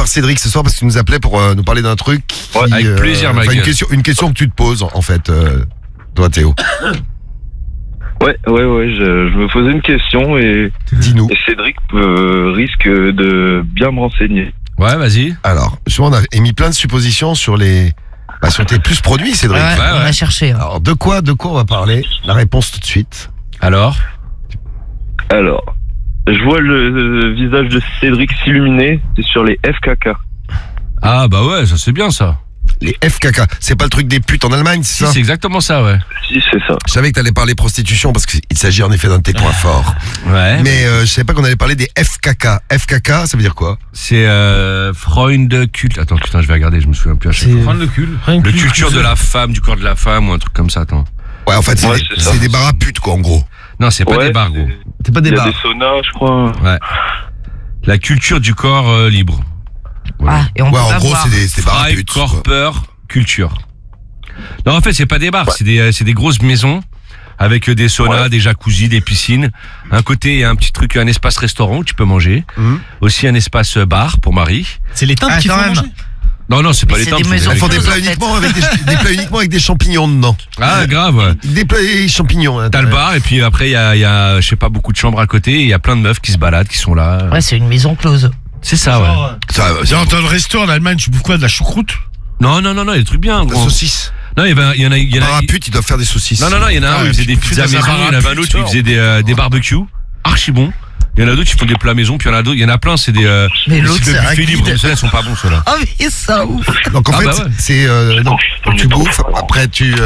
Cédric ce soir parce que tu nous appelais pour nous parler d'un truc. Ouais, avec plaisir, Michael. Une question que tu te poses en fait, toi Théo. Ouais, je me posais une question et dis-nous. Et Cédric risque de bien me renseigner. Ouais, vas-y. Alors, on a émis plein de suppositions sur sur tes plus produits, Cédric. Ouais, on a cherché. Alors, de quoi on va parler? La réponse tout de suite. Alors, je vois le visage de Cédric s'illuminer, c'est sur les FKK. ah bah ouais, ça c'est bien ça. Les FKK, c'est pas le truc des putes en Allemagne, c'est Si, ça? c'est exactement ça, ouais. Si, c'est ça. Je savais que t'allais parler prostitution parce qu'il s'agit en effet d'un de tes points forts. Ouais. Mais je savais pas qu'on allait parler des FKK. FKK, ça veut dire quoi? C'est Freund Cult. Attends, putain, je vais regarder, je me souviens plus à chaque fois. Prendre le cul. Le culture de la femme, du corps de la femme ou un truc comme ça, attends. Ouais, en fait, c'est des bars à putes, quoi, en gros. Non, c'est pas des bars, gros. C'est pas des Il y a bars. des saunas, je crois. Ouais. La culture du corps libre. Voilà. Ah, et on peut en pas gros, voir. c'est des bars à Fry putes. Corper Culture. Non, en fait, c'est pas des bars, c'est des grosses maisons avec des saunas, des jacuzzis, des piscines. Un côté, il y a un petit truc, un espace restaurant où tu peux manger. Aussi un espace bar pour Marie. C'est les teintes qui font manger. Non, c'est pas Mais les c'est teintes. des c'est maisons Ils font des closes, plats en fait. uniquement avec des plats uniquement avec des champignons dedans. Ah, grave, ouais. Des plats et champignons. Hein, T'as le bar et puis après il y a je sais pas beaucoup de chambres à côté et il y a plein de meufs qui se baladent, qui sont là. Ouais, c'est une maison close. C'est ça, ouais. Dans le resto en Allemagne, tu bouffes quoi? De la choucroute? Non, il y a des trucs bien, La gros. saucisse. Non, il y en a. Bar à putes, ils doivent faire des saucisses. Non, il y en a un où ils faisaient des pizzas maison, il y en avait un autre où ils faisaient des barbecues, archi bon. Il y en a d'autres qui font des plats maison, puis il y en a d'autres, il y en a plein, c'est des Mais l'autre, c'est c'est des un buffets guide. libres, ceux-là sont pas bons, ceux-là. Ah, mais ça ouf. Donc en Ah fait, bah ouais. c'est donc tu bouffes, après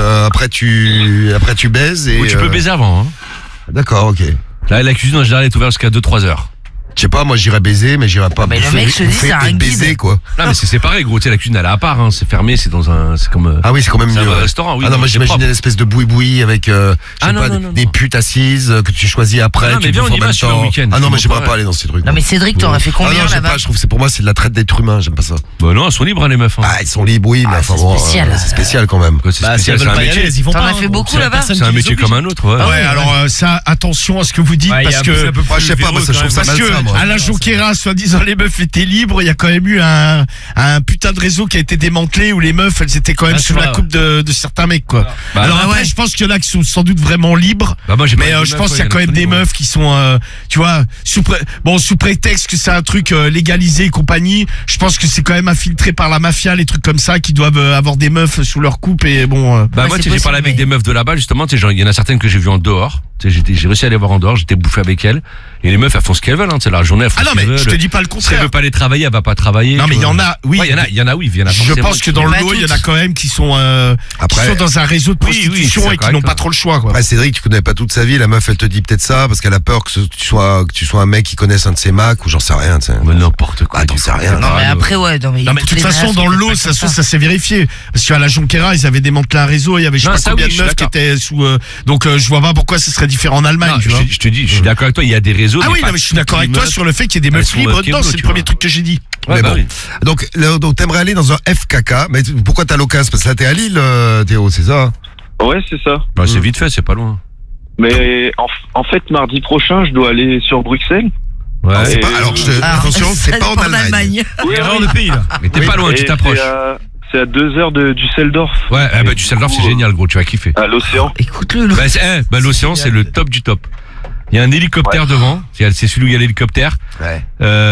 tu baises et Ou tu peux baiser avant, hein. D'accord, ok. Là, la cuisine en général est ouverte jusqu'à 2-3 heures. Je sais pas, moi j'irais baiser, mais j'irais pas Mais le bouffer, mec se dit, bouffer c'est un et baiser guide. quoi. Non, mais c'est séparé, gros, tu sais, la cuisine elle est à part, hein. C'est fermé, c'est comme. Ah oui, c'est quand même c'est mieux. un restaurant, oui. Ah non, moi c'est j'imaginais propre. une espèce de boui-boui avec je sais pas, des putes assises que tu choisis après, Ah non, mais tu viens, bouffes on en y va même sur un temps. week-end. Ah non, mais Je j'aimerais comprends pas aller dans ces trucs. Non, mais Cédric, t'en as fait Ah combien non, j'aime là-bas? pas, je trouve que c'est pour moi c'est de la traite d'être humain, j'aime pas ça. Bah non, elles sont libres, hein, les meufs. Hein. Ah, ils sont libres, oui, mais enfin c'est bon, spécial. c'est spécial quand même. Quoi, c'est Bah, si spécial, elles c'est veulent un pas y métier. aller, ils y vont T'en pas. as fait beaucoup là-bas? C'est un métier comme un autre, ouais. Ouais, alors ça, attention à ce que vous dites, parce que Moi, je sais pas, moi, ça, je trouve ça parce que malsain, moi. à la Jonquera, soi-disant les meufs étaient libres, il y a quand même eu un putain de réseau qui a été démantelé où les meufs elles étaient quand même sous la coupe de certains mecs quoi. Bah, alors ouais. après je pense qu'il y en a qui sont sans doute vraiment libres, Bah, moi, j'ai pas mais dit des je meufs, pense ouais, qu'il y a quand même des meufs qui sont tu vois sous prétexte que c'est un truc légalisé et compagnie, je pense que c'est quand même infiltré par la mafia, les trucs comme ça qui doivent avoir des meufs sous leur coupe et bon Bah Ouais, moi c'est tu sais, j'ai parlé possible, avec mais- des meufs de là-bas justement, tu sais, genre, il y en a certaines que j'ai vues en dehors, tu sais, j'ai réussi à les voir en dehors, j'étais bouffé avec elles et les meufs elles font ce qu'elles veulent, hein, tu sais, la journée elles font ah non ce qu'elles mais je veulent. te dis pas le Si elle contraire. veut pas aller travailler, elle va pas travailler. Non tu mais il y vois. en a, oui. Ouais, il y en a oui, il y en a Je forcément pense que qui- dans le Pas lot, il y en a toutes. quand même qui sont Après- dans un réseau de Oui, oui, prostitution c'est et qui n'ont correct, pas hein. trop le choix quoi. Après Cédric, tu connais pas toute sa vie, la meuf elle te dit peut-être ça parce qu'elle a peur que tu sois un mec qui connaisse un de ses macs ou j'en sais rien, tu sais. Mais n'importe quoi. Ah, t'en sais rien. Non, mais après, ouais, non, mais Non mais de toutes toute les façon menaces, dans le c'est lot pas ça, comme ça s'est vérifié parce qu'à la Jonquera ils avaient démantelé un réseau, il y avait je sais Non, pas ça, combien oui, de je suis meufs qui d'accord. étaient sous donc je vois pas pourquoi ce serait différent en Allemagne Non, tu vois. je te dis, je suis d'accord avec toi, il y a des réseaux. Ah mais oui pas non mais je suis d'accord toutes avec les toi meufs. sur le fait qu'il y ait des elles meufs sont libres keblo, dedans, c'est tu le premier vois. truc que j'ai dit. Ouais, Mais bah bon. oui. Donc t'aimerais aller dans un FKK, mais pourquoi t'as l'occasion? Parce que là t'es à Lille, Théo, c'est ça? Ouais, c'est ça. Bah, c'est vite fait, c'est pas loin. Mais en fait, mardi prochain, je dois aller sur Bruxelles. Ouais. C'est pas, alors attention, c'est pas en Allemagne. Oui, Erreur de pays là. Mais t'es pas loin, Et tu t'approches. C'est à 2 heures de Düsseldorf. Ouais, bah Düsseldorf c'est génial, gros, tu vas kiffer. À l'océan. Écoute-le, Bah, l'océan c'est le top du top. Il y a un hélicoptère devant, c'est celui où il y a l'hélicoptère. Ouais.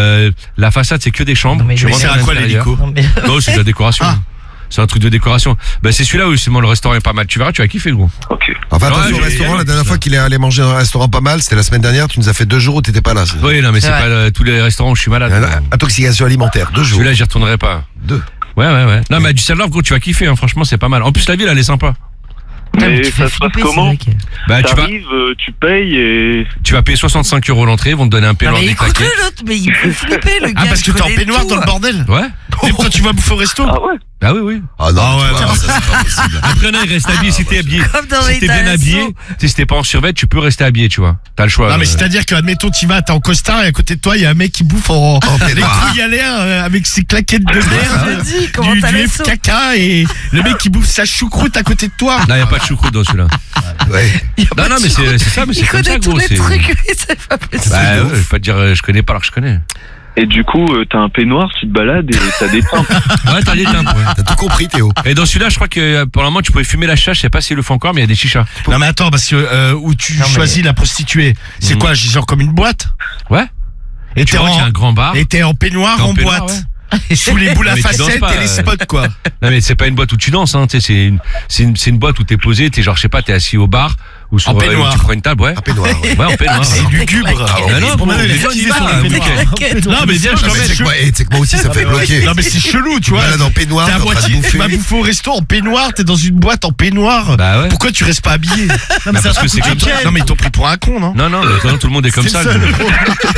La façade c'est que des chambres. Non, mais Tu mais rentres c'est à à quoi l'intérieur. l'hélico? Non, mais... Non, c'est de la décoration. Ah. C'est un truc de décoration. Bah c'est celui-là où justement le restaurant est pas mal. Tu verras, tu vas kiffer, gros. Ok. Enfin Ouais, attention au mais- restaurant, la ouais, dernière ça. fois qu'il est allé manger dans un restaurant pas mal, c'était la semaine dernière, tu nous as fait 2 jours où t'étais pas là. Oui, non mais C'est c'est vrai. pas tous les restaurants où je suis malade. Intoxication alimentaire, 2 jours. Celui-là j'y retournerai pas. 2. Ouais. Non mais à Düsseldorf, gros, tu vas kiffer, hein, franchement c'est pas mal. En plus la ville elle est sympa. Putain, mais Mais tu fais ça se passe flipper, comment? Cédric. Bah T'arrives, tu payes et... tu vas payer 65 € l'entrée, ils vont te donner un Non, peignoir mais déclaqué. écoute-le, l'autre, mais il peut flipper, le gars. Ah parce que il t'es en connaît peignoir tout. dans le bordel. Ouais. Même quand tu vas bouffer au resto. Ah ouais. Ah oui. Ah non, Ah ouais, tu vois, non. ça, c'est pas possible. Après là, il reste habillé si t'es habillé. Comme dans Si les t'es bien Thalasso. habillé, tu sais, si t'es pas en survêt, tu peux rester habillé, tu vois. T'as le choix. Non mais c'est-à-dire que admettons tu vas, t'es en costard et à côté de toi il y a un mec qui bouffe en les peignoir. couilles à l'air avec ses claquettes de Je merde, te dis, comment du t'as Thalasso. caca et le mec qui bouffe sa choucroute à côté de toi. Non, y a pas de choucroute dans celui-là. Ouais. Non, mais c'est ça, mais c'est Il comme ça, connaît tous gros. les c'est- trucs, mais c'est pas possible. Bah ouais, je vais pas te dire, je connais pas alors que je connais. Et du coup, t'as un peignoir, tu te balades et t'as des teintes. Ouais, t'as des timbres. Ouais. T'as tout compris, Théo. Et dans celui-là, je crois que pour le moment, tu pouvais fumer la chicha. Je sais pas s'ils le font encore, mais il y a des chichas. Non mais attends, parce que où tu Non, mais- choisis la prostituée, c'est quoi, genre comme une boîte? Ouais. Et Tu t'es vois qu'il y a un grand bar. et t'es en peignoir, T'es en en peignoir, boîte. Sous les boules à Mais tu danses facettes pas, et les spots, quoi. Non mais c'est pas une boîte où tu danses, hein. Tu sais, c'est une boîte où t'es posé, t'es genre, je sais pas, t'es assis au bar ou sur En peignoir. tu prends une table, ouais. Un peignoir, ouais. Ouais, en peignoir. C'est lugubre. Non, non, Bon, bon, maintenant, les les gens, gens, ils ils vont sont un en week-end. Non mais viens, je Non, mais t'emmène. tu sais que moi aussi, ça me fait bloquer. Non mais c'est chelou, tu Tu vois. balades en peignoir, T'es à t'es en train de moitié, tu bouffer. vas bouffer au resto en peignoir, t'es dans une boîte en peignoir. Bah ouais. Pourquoi tu restes pas habillé? Bah, parce que c'est comme ça. Non mais ils t'ont pris pour un con, non? Non, non, mais tout le monde est comme C'est ça. le seul. gros.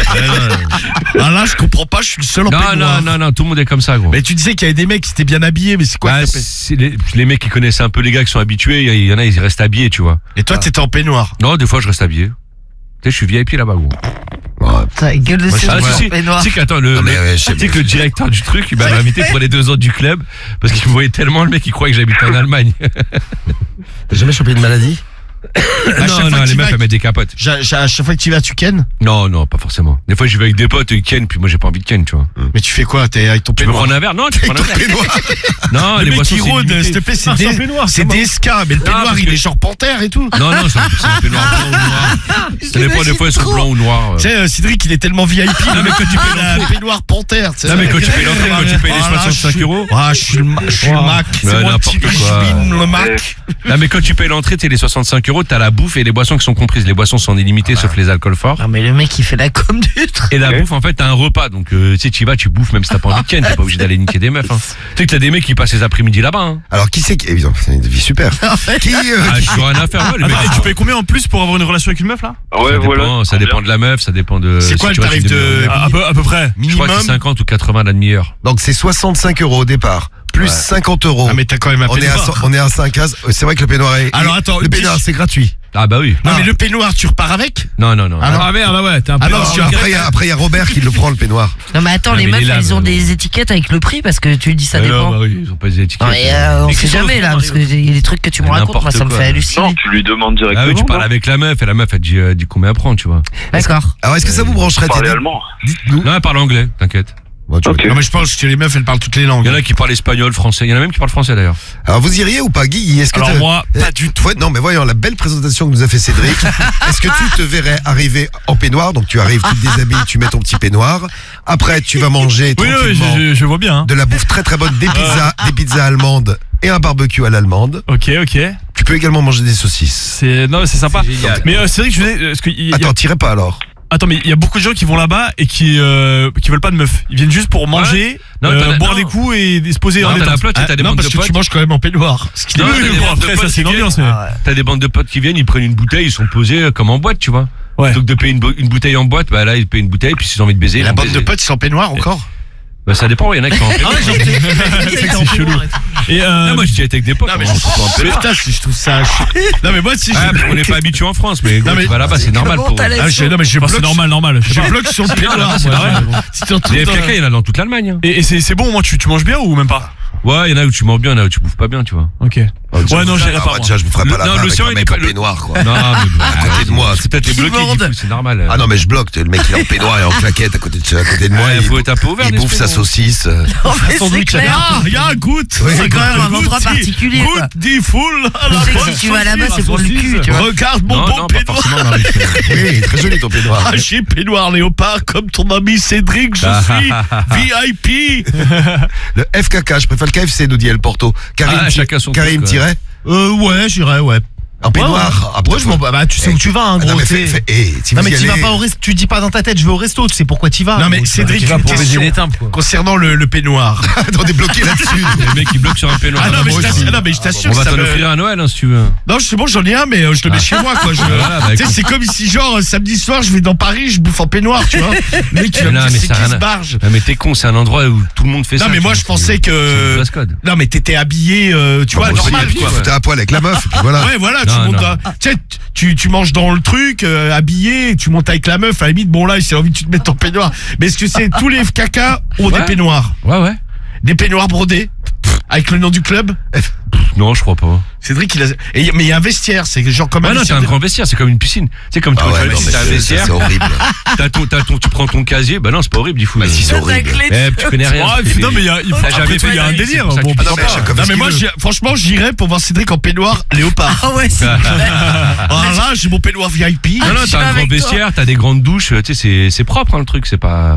Ah là, je comprends pas, je suis le seul en Non, peignoir. non, tout le monde est comme ça, gros. Mais tu disais qu'il y avait des mecs qui étaient bien habillés, mais c'est quoi Bah, que t'appelles? c'est les mecs qui connaissent un peu les gars qui sont habitués, il y en a, ils restent habillés, tu vois. Et toi, t'étais en peignoir. Non, des fois, je reste habillé. Tu sais, je suis VIP là-bas, gros. Ta gueule de Ah, séjour si, si. peignoir. Tu sais qu'attends, Non, mais ouais, je sais tu sais pas. que le directeur du truc, il m'avait invité pour les 2 ans du club, parce qu'il me voyait tellement, le mec, il croyait que j'habitais en Allemagne. T'as jamais chopé une maladie? chaque fois Non, que les tu meufs, vas- elles mettent des capotes. À chaque fois que tu vas, tu ken. Non, non, pas forcément. Des fois, j'y vais avec des potes, ils ken, puis moi, j'ai pas envie de ken, tu vois. Mais tu fais quoi? T'es avec ton Tu peux peignoir. prendre un verre? Non, tu prends un verre. Non, Le les mec boissons, qui c'est rôde, limité. s'il te plaît, Ah, c'est un peignoir, c'est des SK, mais le peignoir, parce il que- est genre panthère et tout. Non, non, c'est un peignoir blanc ou noir. Ça dépend, des fois, ils sont blancs ou noirs. Tu sais, Cédric, il est tellement VIP. Non, mais quand tu payes un peignoir panthère, tu sais. Non, mais quand tu payes l'entrée, quand tu payes les Ah, là, 65 euros. Ah, je suis le Mac. Mais C'est moi le n'importe petit quoi. Bishbin, le Mac. Non, mais quand tu payes l'entrée, t'es les 65 euros, t'as la bouffe et les boissons qui sont comprises. Les boissons sont illimitées, sauf les alcools forts. Non, mais le mec, il fait la com du truc. Et la bouffe, en fait, t'as un repas. Donc, tu sais, tu y vas, tu bouffes, même si t'as pas envie de ken. T'es pas obligé d'aller niquer des meufs, hein. Tu sais que t'as des mecs qui passent les après-midi là-bas, hein. Alors, qui c'est qui. Évidemment, c'est une vie super. Qui. Ah, je rien à faire, ouais, les mecs. Et tu payes combien en plus pour avoir une relation avec une meuf là? Ouais, voilà. Ça dépend de la meuf, ça dépend de. C'est quoi si le tu vois, tarif c'est de- des- À peu près. Je crois que c'est Minimum. 50 ou 80 la demi-heure. Donc, c'est 65 euros au départ. Plus Ouais. 50 euros. Ah, mais t'as quand même un On est, peignoir. on est à 5 cases. C'est vrai que le peignoir est. Alors, attends, le une peignoir, question. c'est gratuit. Ah, bah oui. Non, mais le peignoir, tu repars avec? Non, non, non. Ah, non. Ah merde, ah ouais, t'es un peu. Ah non, parce que Après, il y a Robert qui le prend, le peignoir. Non, mais attends, Ah, les mais meufs, les lames, elles ont non. des étiquettes avec le prix parce que tu dis ça Mais non, dépend. bah oui, ils ont pas des étiquettes. Non, mais on Mais sait qui sont jamais au là, fond, parce que il y a des trucs que tu me Mais racontes, moi ça me n'importe fait quoi. halluciner. Non, tu lui demandes directement. Ah oui, tu parles non avec la meuf et la meuf, elle dit combien elle prend, tu vois. D'accord. Alors, est-ce que ça vous brancherait Parler Teddy allemand. Dites-nous. Non, elle parle anglais, t'inquiète. Bon, tu- Ok. Non, mais je pense que les meufs, elles parlent toutes les langues. Il y en a qui parlent espagnol, français. Il y en a même qui parlent français d'ailleurs. Alors, vous iriez ou pas, Guy? Est-ce que Alors t'as- moi, pas du tout. Ouais, non, mais voyons la belle présentation que nous a fait Cédric. Est-ce que tu te verrais arriver en peignoir? Donc, tu arrives, tu te déshabilles, tu mets ton petit peignoir. Après, tu vas manger Oui, oui, tranquillement je vois bien. Hein. de la bouffe très très bonne, des pizzas allemandes et un barbecue à l'allemande. Ok, ok. Tu peux également manger des saucisses. C'est non, c'est sympa. C'est génial. Mais c'est vrai que je voulais. Parce que il y a- Attends, t'irais pas alors? Attends, mais il y a beaucoup de gens qui vont là-bas et qui veulent pas de meufs. Ils viennent juste pour manger, Non, boire non. des coups et se poser Non, en t'as la détente. flotte, t'as des Non, bandes parce de que tu potes. manges quand même en peignoir. Ce qui Non, Oui, t'as mais des bon, bandes de après ça potes c'est une qui ambiance. viennent. Mais... T'as des bandes de potes qui viennent, ils prennent une bouteille, ils sont posés comme en boîte, tu vois. Ouais. Donc de payer une bouteille en boîte, bah là ils payent une bouteille, puis s'ils ont envie de baiser. Et ils la vont bande de baiser. potes, ils sont en peignoir encore? Bah ça dépend, il y en a qui sont en peignoir. c'est chelou. Et Non, moi je dis avec des potes. Non, mais on se prend en peignoir. putain, je trouve ça. Non, mais moi, si Ah, on n'est pas habitué en France, mais Non, quand mais- tu vas là-bas, c'est normal Comment pour t'as eux. la- Non, mais je Enfin, c'est bloque. normal. Je sais Je pas. bloque sur le peignoir. là-bas, c'est moi. normal. Si tu te retrouves Les dans FKK, il y en a dans toute l'Allemagne. Hein. Et c'est bon, moi tu manges bien ou même pas? Ouais, il y en a où tu manges bien, il y en a où tu bouffes pas bien, tu vois. Ok. Ouais, non, j'irai Ah, pas. bah, moi. déjà, je vous ferai pas la Non, main avec l'océan, un il mec est pas- en peignoir, quoi. Non, mais À côté de moi. c'est peut-être les bloqués, du coup, c'est normal. Ah non, mais je bloque. Le mec, il est en peignoir et en claquette à côté de moi. Ouais, il faut être un peu ouvert il bouffe sa d'esprit, saucisse. Non, mais c'est sandwich clair. Ah, il y a un goutte. Oui, C'est quand même un endroit particulier, quoi. Goutte dit full. Tu sais que si tu vas là-bas, c'est pour le cul, tu vois. Regarde mon Non, beau non, pas peignoir. forcément dans les choses. Oui, très joli ton peignoir. Ah, j'ai peignoir léopard comme ton ami Cédric, je suis VIP. Le FKK, je préfère le KFC, nous dit El Porto. Ah, chacun son Karim truc, tirait Ouais, j'irais, ouais. en peignoir. Ouais, je m'en bats. Bah, tu sais où tu vas, hein, Ah, gros. non, mais t'sais. si Non, vous mais y tu vas allez- pas au resto, tu dis pas dans ta tête, je vais au resto, tu sais pourquoi tu vas. Non, mais gros, Cédric, tu vas une pour baiser question les timbres, quoi. concernant le peignoir. Attends, on est bloqué là-dessus. Les mecs qui bloquent sur un peignoir. Ah non, mais moi je aussi. t'assure On que va ça t'en me... offrir à Noël, hein, si tu veux. Non, c'est bon, j'en ai un, mais je le mets chez moi, quoi. Voilà, bah, Tu sais, écoute. c'est comme ici, genre, samedi soir, je vais dans Paris, je bouffe en peignoir, tu vois. Le mec, tu vas Mais me non, dire, mais c'est ça a qui rien ce à- barge? Non, mais t'es con, c'est un endroit où tout le monde fait ça. Non, mais tu moi, vois, je pensais c'est le que... dress code. Non, mais t'étais habillé, tu vois, Bon, normal, tu quoi. foutais à poil avec la meuf, et puis voilà. Ouais, voilà, tu Non, montes non. dans- tu sais, tu manges dans le truc, habillé, tu montes avec la meuf, à la limite, bon là, il s'est envie que tu te mettes ton peignoir. Mais est-ce que c'est tous les caca ont des Ouais. peignoirs? Ouais, ouais. Des peignoirs brodés? Avec le nom du club? Non, je crois pas. Cédric, mais il y a un vestiaire, c'est genre comme Ah un non, t'as un grand vestiaire, c'est comme une piscine. C'est comme Ah toi, ouais, non, mais t'as un c'est vestiaire, horrible. tu prends ton casier. Bah non, c'est pas horrible, du fou. Bah si, c'est Ta horrible. clé de- Tu connais rien. Non, mais il y a, T'as jamais fait, il y a un c'est délire. pour ça que Bon, tu Ah non, mais chacun fait Non ce mais qu'il moi, veut. franchement, j'irais pour voir Cédric en peignoir léopard. Ah ouais, c'est Ah là, j'ai mon peignoir VIP. Non, non, je suis t'as un grand avec toi. vestiaire, t'as des grandes douches, tu sais, c'est propre, hein, le truc, c'est pas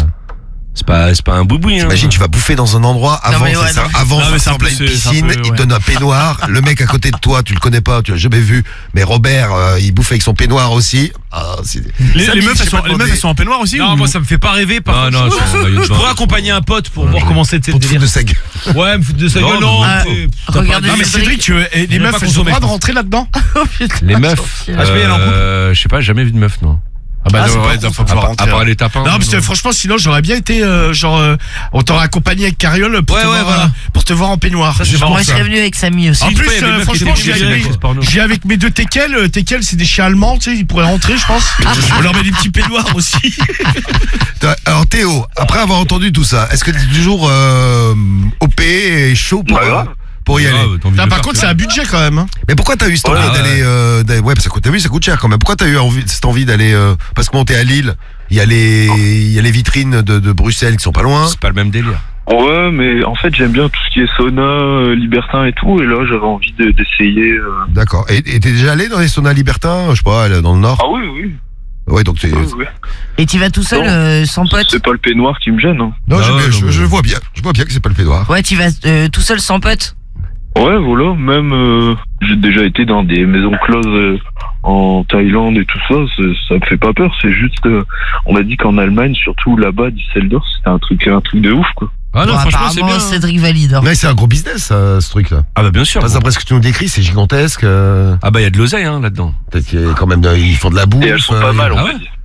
un boubouille, hein. Imagine, tu vas bouffer dans un endroit avant, mais ouais, c'est ça, non. avant Non, ça mais c'est un ressemble à peu- une c'est un piscine, peu, il te ouais. donne un peignoir, le mec à côté de toi, tu le connais pas, tu l'as jamais vu, mais Robert, il bouffe avec son peignoir aussi. Ah, c'est- Les Samy, meufs, j'ai pas les meufs, demandé. elles sont en peignoir aussi Non, ou- moi ça me fait pas rêver. Par Ah contre, non, c'est un maillot de je bain. pourrais accompagner un pote pour voir comment c'était Pour le te foutre délire. de sa gueule. Ouais, me foutre de sa Non, gueule, non, non. Ah, regardez Non mais Cédric. Cédric, les J'ai meufs, pas elles ont le consommé, droit de quoi. rentrer là-dedans? Les meufs. Ah, je vais y aller en couple. Je sais pas, jamais vu de meuf, non. Ah bah c'est non, pas ouais, con, faut À pouvoir part- rentrer. à part les tapins. Non, parce que franchement, sinon, j'aurais bien été, on t'aurait accompagné avec Carriole pour, Ouais, te ouais, voir, voilà. Pour te voir en peignoir. c'est Moi, marrant, je ça. serais venu avec Samy aussi. En Si, plus, il y a des meufs qui franchement, étaient j'y obligées, vais les mecs, porno. j'ai avec mes deux teckels. Teckels, c'est des chiens allemands, tu sais, ils pourraient rentrer, je pense. On leur met des petits peignoirs aussi. Alors Théo, après avoir entendu tout ça, est-ce que tu es toujours OP et chaud pour y aller? Grave, t'as envie Là, de par faire, contre, tu c'est vois. un budget quand même. Hein. Mais pourquoi t'as eu cette envie Ouais, d'aller ouais, parce que t'as vu, ça coûte cher quand même. Pourquoi t'as eu cette envie d'aller parce que monter à Lille, il y a les vitrines de Bruxelles qui sont pas loin. C'est pas le même délire. Ouais, mais en fait, j'aime bien tout ce qui est sauna, libertin et tout. Et là, j'avais envie d'essayer. D'accord. Et t'es déjà allé dans les saunas libertins, je sais pas, dans le Nord? Ah oui, oui. Ouais, donc t'es. oui, oui. Et tu vas tout seul, Non. sans pote? C'est pas le peignoir qui me gêne. Hein. Non, Ah ouais, non, mais- je vois bien. Je vois bien que c'est pas le pédoir. Ouais, tu vas tout seul sans pote? Ouais, voilà. Même, j'ai déjà été dans des maisons closes en Thaïlande et tout ça. Ça me fait pas peur. C'est juste, on m'a dit qu'en Allemagne, surtout là-bas, Düsseldorf, c'était un truc de ouf, quoi. Ah non, Bon, franchement, c'est apparemment, bien. Cédric valide. hein. Mais c'est un gros business, ce truc-là. Ah bah bien sûr. Parce d'après ce que tu nous décris, c'est gigantesque. Ah bah il y a de l'oseille, hein, là-dedans. Peut-être qu'il y a quand même, ils font de la bouffe. Et elles sont pas mal, on ah va ouais. dire.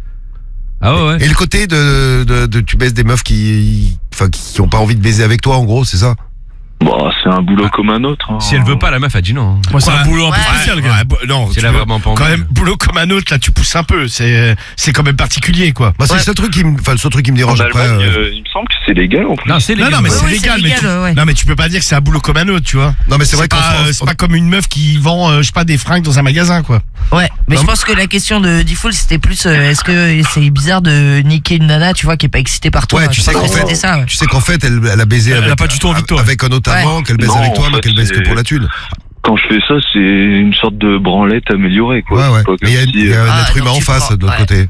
Ah ouais, ouais. Et le côté de tu baises des meufs qui ont pas envie de baiser avec toi, en gros, c'est ça? Bon, c'est un boulot comme un autre. Hein. Si elle veut pas, la meuf a dit non. Moi, c'est un boulot un peu Ouais. spécial, quand même. Non, Si elle a vraiment pas envie. quand même, boulot comme un autre, là, tu pousses un peu. C'est quand même particulier, quoi. Moi, c'est Ouais. le seul truc qui me En dérange après. Allemagne, il me semble que c'est légal en plus. Non, c'est les Non, non, mais Ouais, c'est ouais, légal, c'est mais légal, ouais. non, mais tu peux pas dire que c'est un boulot comme un autre, tu vois. Non, mais c'est vrai qu'en pas, France, c'est pas comme une meuf qui vend, je sais pas, des fringues dans un magasin, quoi. Ouais, mais Non, je pense que la question de Diffoul, c'était plus est-ce que c'est bizarre de niquer une nana, tu vois, qui est pas excitée par toi. Ouais, tu Je sais pense qu'en que fait- c'était ça. Ouais. tu sais qu'en fait, elle a baisé Elle a avec, pas du tout envie de toi. avec un autre amant, qu'elle baise Non, avec toi, en mais fait, qu'elle baise que c'est- pour la thune. Quand je fais ça, c'est une sorte de branlette améliorée, quoi. Ouais, ouais. C'est pas Mais il y a, comme si, il y a un Ah, être donc humain en tu face prends- de l'autre ouais. côté.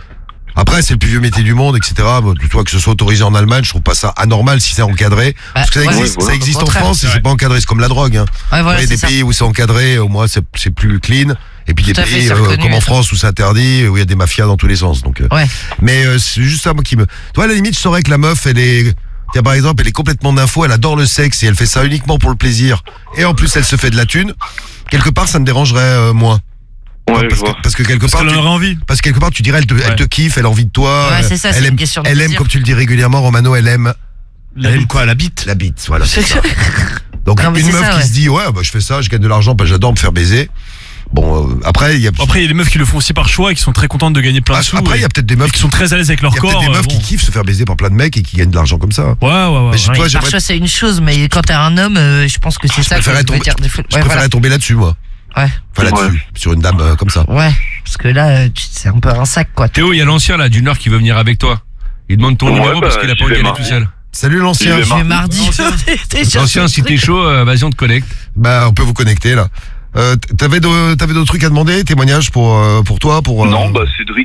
Après, c'est le plus vieux métier du monde, etc. Bon, tu vois que ce soit autorisé en Allemagne, je trouve pas ça anormal si c'est encadré. Parce que ça ouais. existe, Ouais, ça existe au en contraire, France et c'est c'est pas encadré, c'est comme la drogue. Hein. Ouais, voilà, Il y a c'est des ça. pays où c'est encadré, au moins c'est plus clean. Et puis Tout des à fait, pays c'est reconnu, comme en et tout. France où c'est interdit, où il y a des mafias dans tous les sens. Donc, Ouais. mais c'est juste ça moi qui me. Toi, à la limite, je saurais que la meuf, elle est. Tiens, par exemple, elle est complètement d'info, elle adore le sexe et elle fait ça uniquement pour le plaisir. Et en plus, elle se fait de la thune. Quelque part, ça me dérangerait moins. Ouais, je parce, vois. parce que quelque Parce part, qu'elle en aurait envie. parce que quelque part, tu dirais, elle te kiffe, elle a envie de toi. Ouais, c'est ça, c'est elle une aime, question de elle aime, plaisir. comme tu le dis régulièrement, Romano, elle aime Elle aime quoi, la bite? la bite. Voilà, c'est ça. Donc, Non, mais une c'est meuf ça, qui ouais. se dit, ouais, bah, je fais ça, je gagne de l'argent, parce que j'adore me faire baiser. Bon, après, il y a. Après, il y a des meufs qui le font aussi par choix et qui sont très contentes de gagner plein de sous. Après, il y a peut-être des meufs qui sont très à l'aise avec leur il y a corps. peut-être des meufs bon. qui kiffent se faire baiser par plein de mecs et qui gagnent de l'argent comme ça. Ouais, ouais, ouais. Mais je- Ouais, toi, par j'aimerais- choix, c'est une chose, mais quand t'es un homme, je pense que c'est ça que préférerais je veux tomber- dire. Je Ouais, préférerais voilà. tomber là-dessus, moi. Ouais. Enfin, là-dessus, sur une dame comme ça. Ouais, parce que là, c'est un peu un sac, quoi. Théo, il y a l'ancien là du Nord qui veut venir avec toi. Il demande ton Ouais, numéro parce bah, qu'il a pas j'y envie vais d'y aller tout seul. Salut l'ancien. Je vais Je vais mardi. L'ancien, si t'es chaud, vas-y, on te connecte. Bah, on peut vous connecter là. T'avais d'autres trucs à demander, témoignages pour toi, pour. Non, bah Cédric.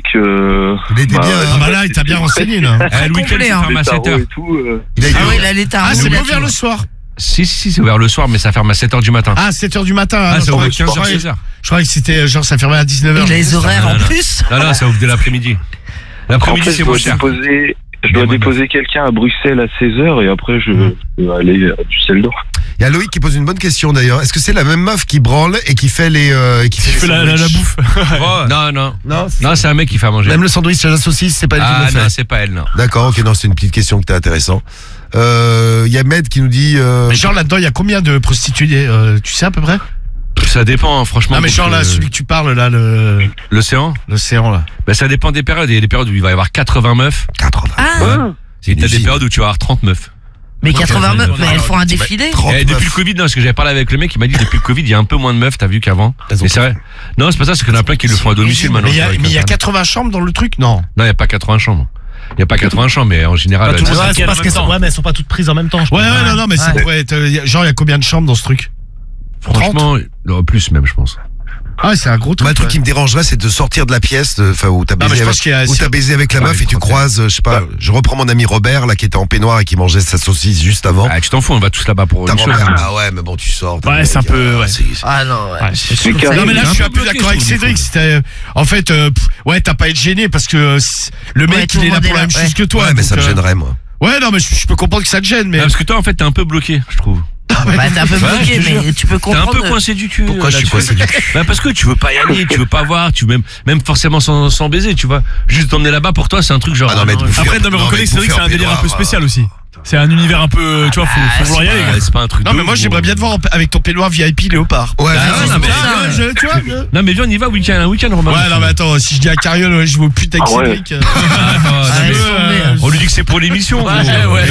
Il était bah, bien. Ah bah là, il t'a bien renseigné, là. Le week-end, complet, c'est hein. ferme à les 7 tarots heures. et tout. Il a été. Ah oui, là, l'état. Ah, c'est ouvert le soir. Si, c'est ouvert le soir, mais ça ferme à 7h du matin. Ah, 7h du matin. Ah, non, ça je ouvre croyais- 15h, je croyais- 16h. Je croyais que c'était genre ça fermait à 19h. Il a les horaires en non, non. plus. Non, ça ouvre dès l'après-midi. En L'après-midi, fait, c'est moins cher. je dois déposer quelqu'un à Bruxelles à 16h et après je vais aller à Düsseldorf. Il y a Loïc qui pose une bonne question d'ailleurs. Est-ce que c'est la même meuf qui branle et qui fait les qui Tu fait fais les la sandwichs bouffe. Non, non. Non, Non, c'est un mec qui fait à manger. même le sandwich à la saucisse, c'est pas elle qui Ah le fait. non, c'est pas elle, non. D'accord, ok, non, c'est une petite question qui était intéressant. Il y a Med qui nous dit. Mais genre là-dedans, il y a combien de prostituées tu sais à peu près? Ça dépend, hein, franchement. Non mais genre là, parce que celui que tu parles là, l'océan, l'océan là. bah, ça dépend des périodes. Il y a des périodes où il va y avoir 80 meufs. 80. Ah, Et t'as des périodes où tu vas avoir 30 meufs. Mais 80 meufs, mais elles font un défilé. 30 Depuis meufs. le Covid, non, parce que j'avais parlé avec le mec, il m'a dit depuis le Covid, il y a un peu moins de meufs, t'as vu qu'avant. Mais c'est vrai. Non, c'est pas ça, c'est qu'il y en a plein qui le font à domicile maintenant. Mais c'est vrai que il y a ça- 80 chambres dans le truc? Non. Non, il y a pas 80 chambres. Il y a pas 80 chambres, mais en général. Pas tout le monde Ouais, s'inquiète c'est en parce même qu'elles sont, temps. ouais, mais elles sont pas toutes prises en même temps. Je Ouais, pense. non, mais ça Ouais. pourrait être, genre, il y a combien de chambres dans ce truc? Franchement, non, plus même, je pense. Ah, c'est un gros truc. Moi, le truc qui me dérangerait, c'est de sortir de la pièce, enfin, où t'as Non, mais baisé, je pense qu'il y a- où t'as baisé avec la meuf et tu croises, je sais pas, je reprends mon ami Robert, là, qui était en peignoir et qui mangeait sa saucisse juste avant. Ah, tu t'en fous, on va tous là-bas pour T'as une chose. Robert, ah ouais, mais bon, tu sors. Ouais, c'est un peu, ouais. Ah non, ouais. Non, mais là, je suis un peu bloqué, d'accord avec je trouve, Cédric. C'était, en fait, ouais, t'as pas à être gêné parce que le Ouais, mec, tout il le est là monde pour est la là, même ouais. chose que toi. Ouais, mais ça me donc, gênerait, moi. Ouais, non, mais je peux comprendre que ça te gêne, mais. Ah, parce que toi, en fait, t'es un peu bloqué, je trouve. Bah, t'es un peu Ouais, bloqué, je te jure. mais tu peux T'es un comprendre. peu coincé du cul. Pourquoi je suis là-dessus. coincé du cul? Bah parce que tu veux pas y aller, tu veux pas voir, tu veux même forcément sans baiser, tu vois. Juste t'emmener là-bas pour toi, c'est un truc genre. Ah non, mais de bouffer- Après, non, mais non, reconnais mais que Cédric, bouffer c'est un en délire un peu peignoir, spécial aussi. C'est un univers un peu, tu vois, faut vouloir y aller. Ouais, c'est pas un truc. Non, de mais moi, ouf, j'aimerais bon. bien te voir avec ton peignoir VIP léopard. Ouais, Ah, vas-y. non, mais- Tu vois, Non mais viens, on y va un week-end, Romain. Ouais, non, mais attends, si je dis à Cariole, ouais, je vais au pute avec Ah ouais. Cédric. Attends, non, Ah, mais- laisse tomber. on lui dit que c'est pour l'émission. Ouais, gros. ouais.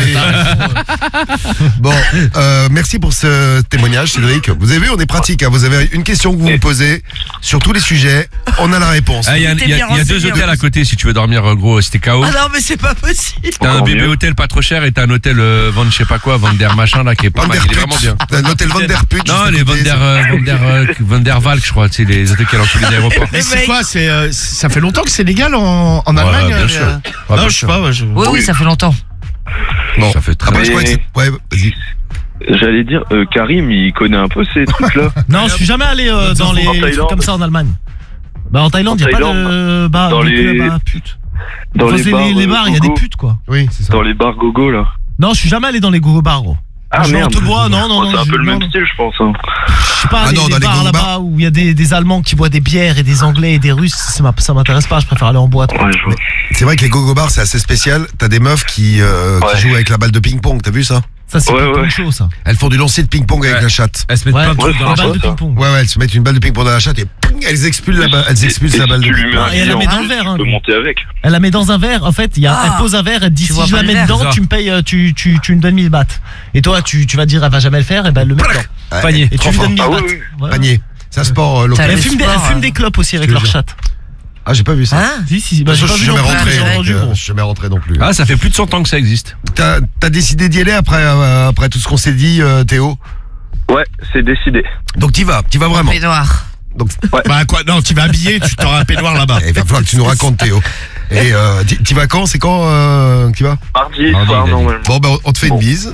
Bon, merci pour ce témoignage, Cédric. Vous avez vu, on est pratique. Hein. Vous avez une question que vous me posez sur tous les sujets, on a la réponse. Ah, il y a, T'es il y a- bien il y a deux renseigné, hôtels en à côté si tu veux dormir, gros, si t'es KO. Ah non, mais c'est pas possible. T'as un Encore bébé mieux. hôtel pas trop cher et t'as un hôtel Van je sais pas quoi, Van der machin là qui est pas Van mal, der il est vraiment bien. Put. L'hôtel Van der Put. Non, juste à les côté, Van der Valk, je crois, tu sais, les hôtels qu'il y a dans tous les aéroports. Mais c'est mec. quoi? Ça fait longtemps que c'est légal en Allemagne? bien sûr. Ah, Non, bien je sais sûr. pas, ouais, Oui, oui, ça fait longtemps. Bon. Ça fait très Après, bien. je crois que c'est... Ouais, vas-y. J'allais dire, Karim, il connaît un peu ces trucs-là. Non, je suis jamais allé dans les En trucs Thaïlande. comme ça en Allemagne. Bah en Thaïlande, il y a pas de bar, Dans de les- club à putes. Dans Enfin, les c'est bars, les bars, il y a des gogo. putes quoi. Oui, c'est ça. Dans les bars gogo, là. Non, je suis jamais allé dans les gogo bars gros. Ah, Je vais en merde. te bois, non, Oh, c'est un peu le non, même style, je pense. Hein. Je sais pas, Ah les, non, les dans les bars gogo là-bas bars. où il y a des Allemands qui boivent des bières et des Anglais et des Russes, ça m'intéresse pas, je préfère aller en boîte. Ouais, je vois. C'est vrai que les gogo bars, c'est assez spécial. T'as des meufs qui Ouais. jouent avec la balle de ping-pong, t'as vu ça? Ça c'est Ouais, pas ouais. chaud ça. Elles font du lancer de ping-pong avec Ouais. la chatte. Elles se mettent Ouais, plein de trucs ouais, dans la la ça. balle de ça. ping-pong. Ouais, elles se mettent une balle de ping-pong dans la chatte et ping, elles expulsent la balle, Et la balle de si tu lui mets ping-pong. un Et elle la pied met en dans le plus, verre, tu hein. peux monter avec. Elle la met dans un verre, en fait, elle pose un verre, elle dit Tu si vois je pas la le mets verre, dedans, ça. tu me payes, tu me donnes 1000 bahts. Et toi, tu vas dire elle va jamais le faire, et ben elle le met dedans. Ouais, Panier. Et tu trop lui fort. donnes 1000 Ah bahts. oui, oui. Voilà. Panier. C'est un sport Et local. T'as Elle le fume, sport, elle fume des clopes aussi avec Je te leur jure. chatte. Ah, j'ai pas vu ça. Hein? Si, bah, Je j'ai pas suis vu jamais non plus, rentré. j'ai entendu, donc, gros. je suis jamais rentré non plus. Ah, ça fait plus de 100 ans que ça existe. T'as décidé d'y aller après tout ce qu'on s'est dit, Théo? Ouais, c'est décidé. Donc t'y vas vraiment. Peignoir. Donc, Bah quoi? Non, tu vas habiller, tu t'auras un peignoir là-bas. il va falloir que tu nous racontes, Théo. Et t'y vas quand? C'est quand t'y vas? Mardi Mardi, soir, il a dit. normalement. Bon, ben on te fait une bise.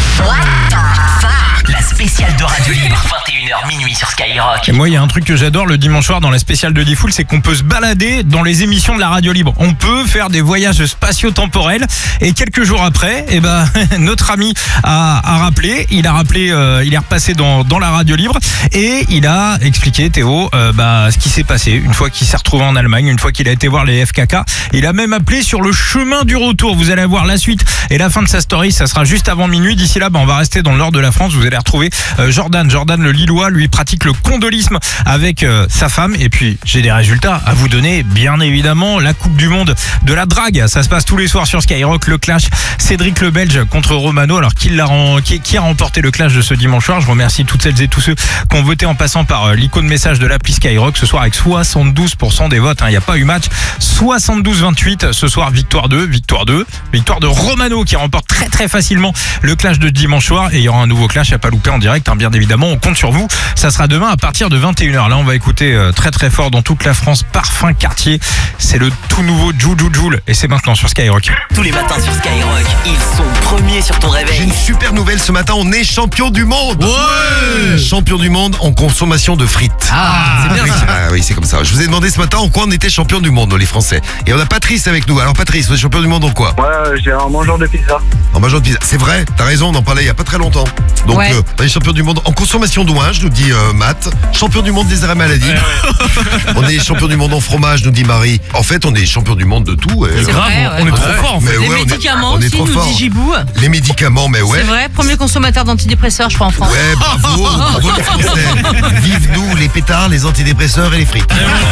La spéciale de Radio Libre, 21h minuit sur Skyrock. Et moi, il y a un truc que j'adore le dimanche soir dans la spéciale de Diffoul, c'est qu'on peut se balader dans les émissions de la radio libre. On peut faire des voyages spatio-temporels. Et quelques jours après, eh ben, notre ami a rappelé, il est repassé dans la radio libre et il a expliqué, Théo, ce qui s'est passé une fois qu'il s'est retrouvé en Allemagne, une fois qu'il a été voir les FKK. Il a même appelé sur le chemin du retour. Vous allez avoir la suite et la fin de sa story. Ça sera juste avant minuit. D'ici là, on va rester dans le nord de la France. Vous allez retrouver Jordan le Lillois, lui pratique le condolisme avec sa femme. Et puis j'ai des résultats à vous donner, bien évidemment. La Coupe du Monde de la drague, ça se passe tous les soirs sur Skyrock. Le clash Cédric le Belge contre Romano. Alors qui a remporté le clash de ce dimanche soir? Je remercie toutes celles et tous ceux qui ont voté en passant par l'icône message de l'appli Skyrock ce soir avec 72% des votes. Il n'y a pas eu match. 72-28 ce soir, victoire de Romano qui remporte très très facilement le clash de dimanche soir. Et il y aura un nouveau clash à pas louper en direct, bien évidemment. On compte sur vous. Ça sera demain à partir de 21h. Là, on va écouter très très fort dans toute la France Parfum Quartier. C'est le tout nouveau Joule et c'est maintenant sur Skyrock. Tous les matins sur Skyrock, ils sont premiers sur ton J'ai réveil. une super nouvelle ce matin, on est champion du monde. Ouais. Champion du monde en consommation de frites. Ah, c'est bien ça. Ah oui, c'est comme ça. Je vous ai demandé ce matin en quoi on était champion du monde, nous, les Français. Et on a Patrice avec nous. Alors Patrice, vous êtes champion du monde en quoi? Ouais, j'ai un mangeur de pizza. En mangeant de pizza. C'est vrai, t'as raison, on en parlait il y a pas très longtemps. Donc Ouais. on est champion du monde en consommation d'oin, nous dit Matt. Champion du monde des arrêts maladie. On est champion du monde en fromage, nous dit Marie. En fait, on est champion du monde de tout. C'est Grave, vrai, on est ouais. trop fort en fait. Mais Les ouais, on est- médicaments on est aussi, trop nous fort. dit Gibou. Les médicaments, mais ouais. C'est vrai, premier consommateur d'antidépresseurs, je crois, en France. Ouais, bravo les Français. Vive nous, les pétards, les antidépresseurs et les frites.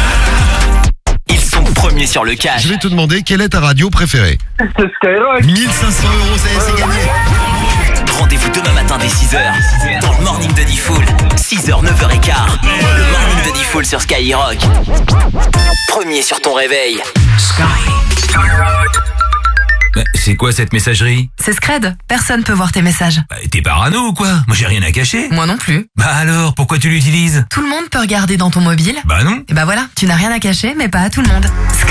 Ils sont premiers sur le cash. Je vais te demander quelle est ta radio préférée. C'est Skyrock. 1500 €, c'est gagné. Rendez-vous demain matin dès 6h dans le Morning de Diffoul. 6h, 9h15. Le Morning de Diffoul sur Skyrock. Premier sur ton réveil. C'est quoi cette messagerie? C'est Scred, personne peut voir tes messages. T'es parano ou quoi? Moi j'ai rien à cacher. Moi non plus. Bah alors, pourquoi tu l'utilises? Tout le monde peut regarder dans ton mobile. Bah non. Et bah voilà, tu n'as rien à cacher, mais pas à tout le monde. Scred.